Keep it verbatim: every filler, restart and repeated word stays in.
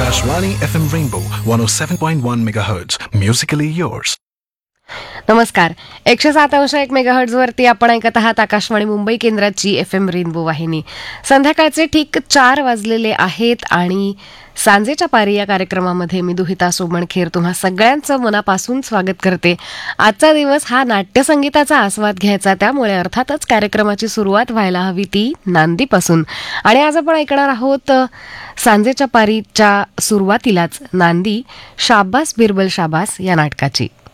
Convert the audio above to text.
Akashvani F M Rainbow one oh seven point one megahertz. Musically yours. नमस्कार. एकशे सात अंश एक मेगाहर्ट्झ वरती आपण ऐकत आहात आकाशवाणी मुंबई केंद्राची एफ एम रेनबो वाहिनी. संध्याकाळचे ठीक चार वाजलेले आहेत आणि सांजेच्या पारी या कार्यक्रमामध्ये मी दुहिता सोमणखेर तुम्हा सगळ्यांचं मनापासून स्वागत करते. आजचा दिवस हा नाट्यसंगीताचा आस्वाद घ्यायचा, त्यामुळे अर्थातच कार्यक्रमाची सुरुवात व्हायला हवी ती नांदीपासून. आणि आज आपण ऐकणार आहोत सांजेच्या पारीच्या सुरुवातीलाच नांदी शाबास बिरबल शाबास या नाटकाची.